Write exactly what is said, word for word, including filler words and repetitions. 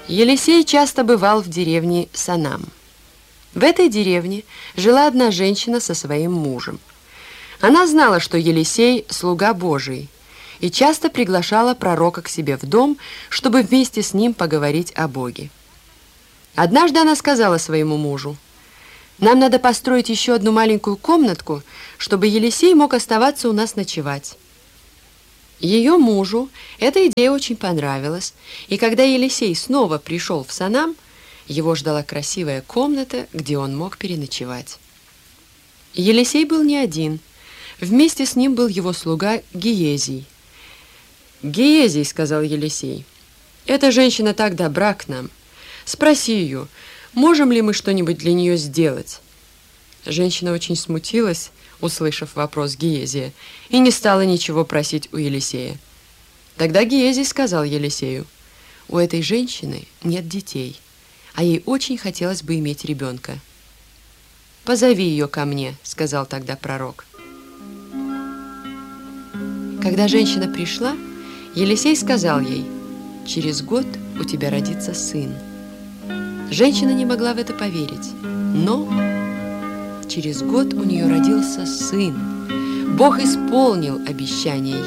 Елисей часто бывал в деревне Санам. В этой деревне жила одна женщина со своим мужем. Она знала, что Елисей – слуга Божий, и часто приглашала пророка к себе в дом, чтобы вместе с ним поговорить о Боге. Однажды она сказала своему мужу: «Нам надо построить еще одну маленькую комнатку, чтобы Елисей мог оставаться у нас ночевать». Ее мужу эта идея очень понравилась, и когда Елисей снова пришел в Санам, его ждала красивая комната, где он мог переночевать. Елисей был не один. Вместе с ним был его слуга Гиезий. «Гиезий, — сказал Елисей, — эта женщина так добра к нам. Спроси ее, можем ли мы что-нибудь для нее сделать?» Женщина очень смутилась, услышав вопрос Гиезия, и не стала ничего просить у Елисея. Тогда Гиезий сказал Елисею: «У этой женщины нет детей, а ей очень хотелось бы иметь ребенка». «Позови ее ко мне», — сказал тогда пророк. Когда женщина пришла, Елисей сказал ей: «Через год у тебя родится сын». Женщина не могла в это поверить, но через год у нее родился сын. Бог исполнил обещание